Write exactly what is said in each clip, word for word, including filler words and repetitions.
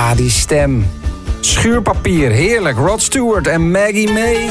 Ja, die stem. Schuurpapier, heerlijk. Rod Stewart en Maggie May.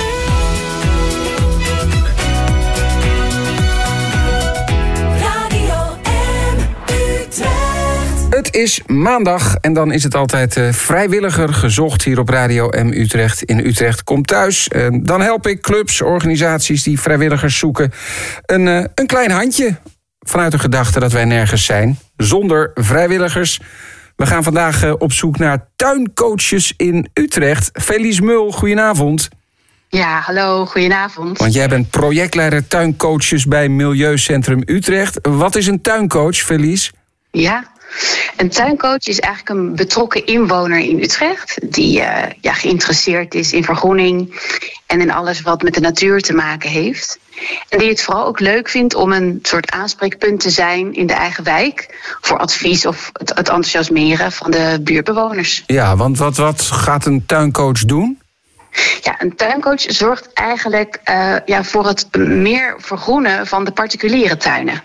Het is maandag en dan is het altijd uh, vrijwilliger gezocht hier op Radio M Utrecht. In Utrecht Komt Thuis. Uh, dan help ik clubs, organisaties die vrijwilligers zoeken een, uh, een klein handje. Vanuit de gedachte dat wij nergens zijn. Zonder vrijwilligers. We gaan vandaag uh, op zoek naar tuincoaches in Utrecht. Felice Mul, goedenavond. Ja, hallo, goedenavond. Want jij bent projectleider tuincoaches bij Milieucentrum Utrecht. Wat is een tuincoach, Felice? Ja, een tuincoach is eigenlijk een betrokken inwoner in Utrecht die uh, ja, geïnteresseerd is in vergroening en in alles wat met de natuur te maken heeft. En die het vooral ook leuk vindt om een soort aanspreekpunt te zijn in de eigen wijk voor advies of het, het enthousiasmeren van de buurtbewoners. Ja, want wat, wat gaat een tuincoach doen? Ja, een tuincoach zorgt eigenlijk uh, ja, voor het meer vergroenen van de particuliere tuinen.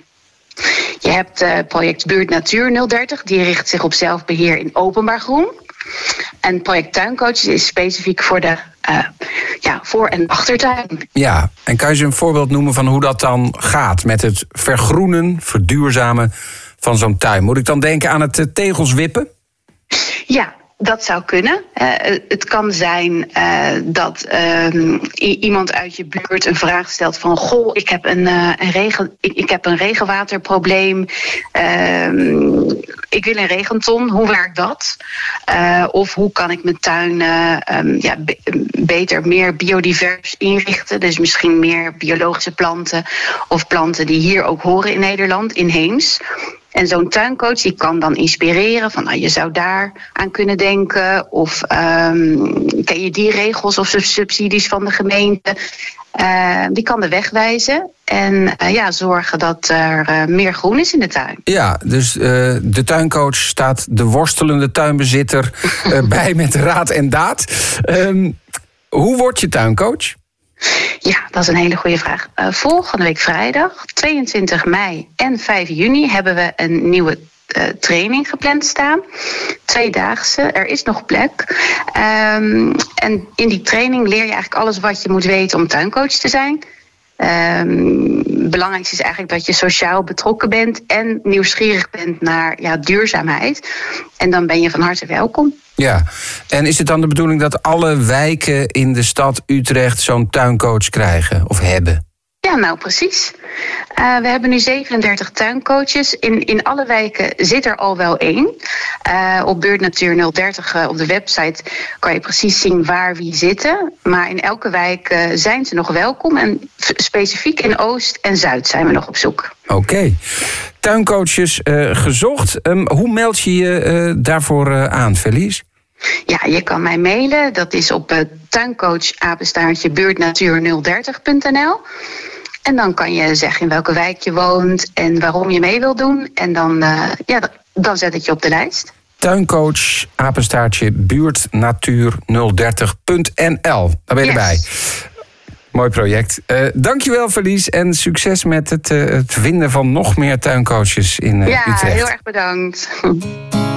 Je hebt uh, project Buurt Natuur nul dertig, die richt zich op zelfbeheer in openbaar groen. En project Tuincoaches is specifiek voor de uh, ja, voor- en achtertuin. Ja, en kan je ze een voorbeeld noemen van hoe dat dan gaat met het vergroenen, verduurzamen van zo'n tuin? Moet ik dan denken aan het uh, tegels wippen? Ja, dat zou kunnen. Uh, het kan zijn uh, dat uh, i- iemand uit je buurt een vraag stelt van... goh, ik heb een, uh, een, regen, ik, ik heb een regenwaterprobleem. Uh, ik wil een regenton. Hoe werkt dat? Uh, of hoe kan ik mijn tuin uh, um, ja, be- beter, meer biodivers inrichten? Dus misschien meer biologische planten of planten die hier ook horen in Nederland, inheems. En zo'n tuincoach die kan dan inspireren van, nou, je zou daar aan kunnen denken. Of um, ken je die regels of subsidies van de gemeente? Uh, die kan de weg wijzen en uh, ja, zorgen dat er uh, meer groen is in de tuin. Ja, dus uh, de tuincoach staat de worstelende tuinbezitter uh, bij met raad en daad. Um, hoe word je tuincoach? Ja, dat is een hele goede vraag. Uh, volgende week vrijdag, tweeëntwintig mei en vijf juni... hebben we een nieuwe uh, training gepland staan. Tweedaagse, er is nog plek. Um, en in die training leer je eigenlijk alles wat je moet weten om tuincoach te zijn. Um, het belangrijkste is eigenlijk dat je sociaal betrokken bent... en nieuwsgierig bent naar ja, duurzaamheid. En dan ben je van harte welkom. Ja, en is het dan de bedoeling dat alle wijken in de stad Utrecht zo'n tuincoach krijgen of hebben? Ja, nou precies. Uh, we hebben nu zevenendertig tuincoaches. In, in alle wijken zit er al wel één. Uh, op Buurt Natuur nul dertig uh, op de website kan je precies zien waar wie zitten. Maar in elke wijk uh, zijn ze nog welkom. En f- specifiek in Oost en Zuid zijn we nog op zoek. Oké. Okay. Tuincoaches uh, gezocht. Um, hoe meld je je uh, daarvoor uh, aan, Felice? Ja, je kan mij mailen. Dat is op uh, tuincoach apenstaartje buurtnatuur nul dertig punt n l. En dan kan je zeggen in welke wijk je woont en waarom je mee wilt doen. En dan, uh, ja, dan zet ik je op de lijst. Tuincoach apenstaartje buurtnatuur nul dertig punt n l. Daar ben je yes. erbij. Mooi project. Uh, dankjewel, Felice. En succes met het, uh, het vinden van nog meer tuincoaches in uh, ja, Utrecht. Ja, heel erg bedankt.